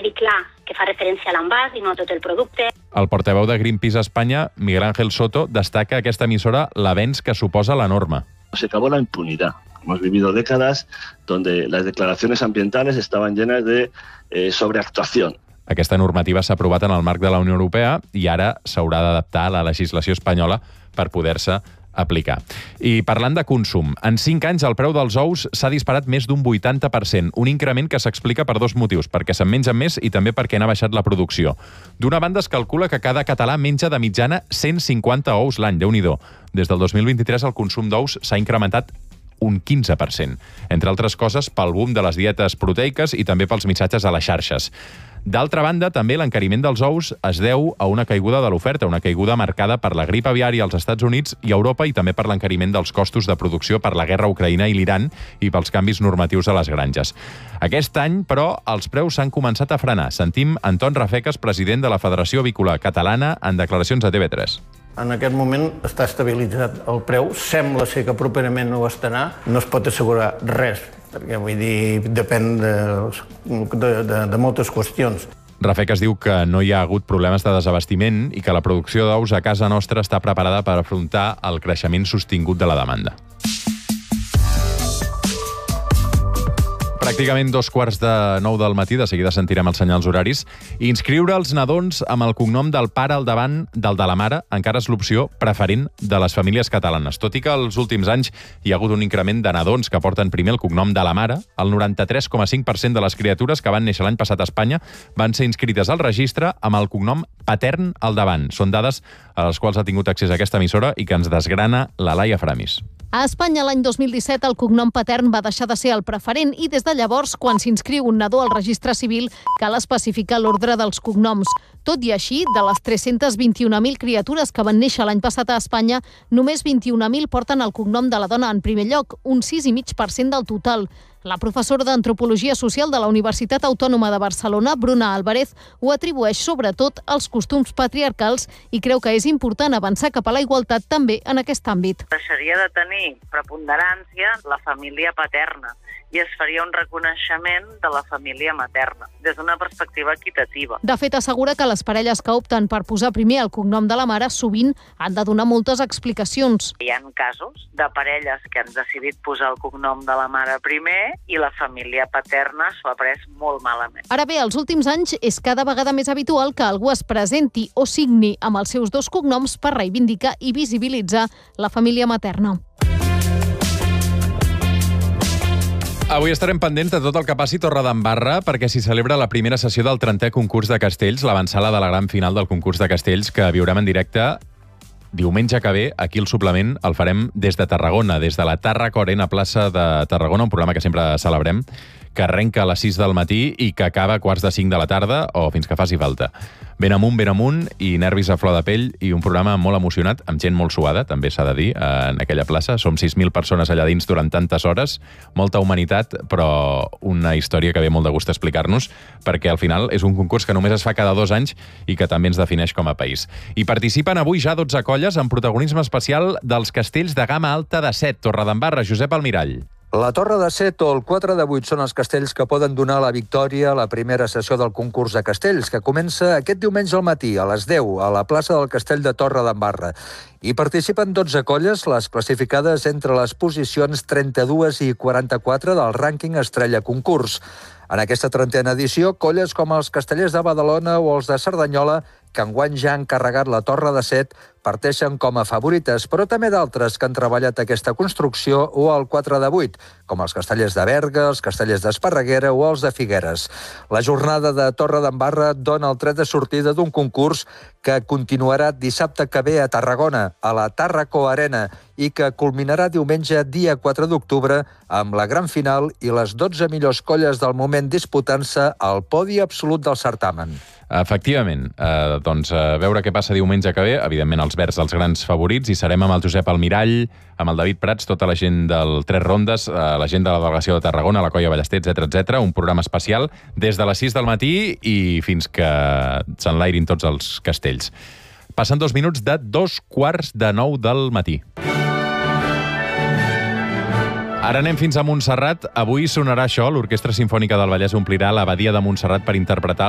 dir clar que fa referència a l'envàs i no a tot el producte. El portaveu de Greenpeace a Espanya, Miguel Ángel Soto, destaca a aquesta emissora l'avenç que suposa la norma. Se acabó la impunidad. Hemos vivido décadas donde las declaraciones ambientales estaban llenas de sobreactuación. Aquesta normativa s'ha aprovat en el marc de la Unió Europea i ara s'haurà d'adaptar a la legislació espanyola per poder-se aplicar. I parlant de consum, en 5 anys el preu dels ous s'ha disparat més d'un 80%, un increment que s'explica per 2 motius, perquè se'n mengen més i també perquè n'ha baixat la producció. D'una banda, es calcula que cada català menja de mitjana 150 ous l'any, Déu-n'hi-do. Des del 2023 el consum d'ous s'ha incrementat un 15%, entre altres coses pel boom de les dietes proteiques i també pels missatges a les xarxes. D'altra banda, també l'encariment dels ous es deu a una caiguda de l'oferta, una caiguda marcada per la grip aviària als Estats Units i Europa i també per l'encariment dels costos de producció per la guerra a Ucraïna i l'Iran i pels canvis normatius a les granges. Aquest any, però, els preus s'han començat a frenar. Sentim Anton Rafecas, president de la Federació Avícola Catalana, en declaracions a TV3. En aquest moment està estabilitzat el preu, sembla ser que properament no ho estarà, no es pot assegurar res, perquè vull dir, depèn de moltes qüestions. Rafecas diu que no hi ha hagut problemes de desabastiment i que la producció d'ous a casa nostra està preparada per afrontar el creixement sostingut de la demanda. Pràcticament 2:15 del matí, de seguida sentirem els senyals horaris. Inscriure els nadons amb el cognom del pare al davant del de la mare encara és l'opció preferent de les famílies catalanes. Tot i que els últims anys hi ha hagut un increment de nadons que porten primer el cognom de la mare, el 93,5% de les criatures que van néixer l'any passat a Espanya van ser inscrites al registre amb el cognom patern al davant. Són dades a les quals ha tingut accés a aquesta emissora i que ens desgrana la Laia Framis. A Espanya, l'any 2017, el cognom patern va deixar de ser el preferent i des de llavors, quan s'inscriu un nadó al registre civil, cal especificar l'ordre dels cognoms. Tot i així, de les 321.000 criatures que van néixer l'any passat a Espanya, només 21.000 porten el cognom de la dona en primer lloc, un 6,5% del total. La professora d'Antropologia Social de la Universitat Autònoma de Barcelona, Bruna Álvarez, ho atribueix sobretot als costums patriarcals i creu que és important avançar cap a la igualtat també en aquest àmbit. Deixaria de tenir preponderància la família paterna i es faria un reconeixement de la família materna, des d'una perspectiva equitativa. De fet, assegura que les parelles que opten per posar primer el cognom de la mare sovint han de donar moltes explicacions. Hi ha casos de parelles que han decidit posar el cognom de la mare primer i la família paterna s'ho ha pres molt malament. Ara bé, als últims anys és cada vegada més habitual que algú es presenti o signi amb els seus dos cognoms per reivindicar i visibilitzar la família materna. Avui estarem pendents de tot el que passi a Torredembarra perquè s'hi celebra la primera sessió del 30è concurs de castells, l'avançada de la gran final del concurs de castells que viurem en directe diumenge que ve. Aquí el suplement el farem des de Tarragona, des de la Tàrraco Arena plaça de Tarragona, un programa que sempre celebrem, que arrenca a les 6 del matí i que acaba a 4:45 de la tarda o fins que faci falta. Ben amunt i nervis a flor de pell i un programa molt emocionat, amb gent molt suada, també s'ha de dir, en aquella plaça. Som 6.000 persones allà dins durant tantes hores, molta humanitat, però una història que ve molt de gust explicar-nos, perquè al final és un concurs que només es fa cada 2 anys i que també ens defineix com a país. I participen avui ja 12 colles amb protagonisme especial dels castells de gamma alta de Set, Torredembarra. Josep Almirall. La Torre de Set o el 4 de 8 són els castells que poden donar la victòria a la primera sessió del concurs de castells, que comença aquest diumenge al matí, a les 10, a la plaça del Castell de Torredembarra. Hi participen 12 colles, les classificades entre les posicions 32 i 44 del rànquing Estrella Concurs. En aquesta 30a edició, colles com els Castellers de Badalona o els de Cerdanyola, que enguany ja han carregat la Torre de Set, parteixen com a favorites, però també d'altres que han treballat aquesta construcció o el 4 de 8, com els Castellers de Berga, els Castellers d'Esparreguera o els de Figueres. La jornada de Torredembarra dona el tret de sortida d'un concurs que continuarà dissabte que ve a Tarragona, a la Tàrraco Arena, i que culminarà diumenge, dia 4 d'octubre, amb la gran final i les 12 millors colles del moment disputant-se al podi absolut del certamen. Efectivament, doncs a veure què passa diumenge que ve, evidentment els verds els grans favorits, i serem amb el Josep Almirall, amb el David Prats, tota la gent del Tres Rondes, la gent de la delegació de Tarragona, la Colla Ballester, etc. Un programa especial des de les 6 del matí i fins que s'enlairin tots els castells. Passen 2 minuts de 8:45 del matí. Ara anem fins a Montserrat. Avui sonarà això. L'Orquestra Simfònica del Vallès omplirà l'Abadia de Montserrat per interpretar